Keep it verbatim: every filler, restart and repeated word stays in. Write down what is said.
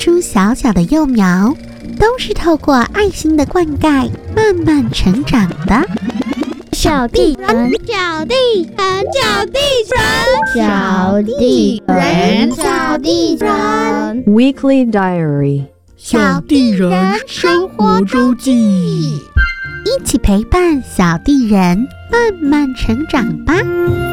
出小小的幼苗，都是透过爱心的灌溉慢慢成长的。 小地人， 小地人，小地人， 小地人，小地人。 Weekly Diary， 小地人生活周记， 一起陪伴小地人慢慢成长吧。